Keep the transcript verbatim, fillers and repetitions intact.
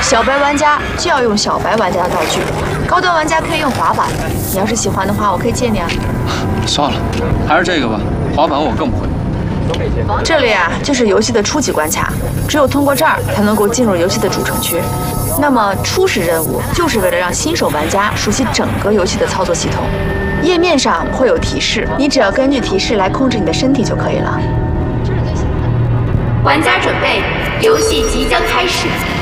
小白玩家就要用小白玩家的道具，高端玩家可以用滑板。你要是喜欢的话，我可以借你啊。 算了，还是这个吧，滑板我更不会。 这里啊，就是游戏的初级关卡，只有通过这儿才能够进入游戏的主城区。那么初始任务就是为了让新手玩家熟悉整个游戏的操作系统。页面上会有提示，你只要根据提示来控制你的身体就可以了。 玩家准备，游戏即将开始。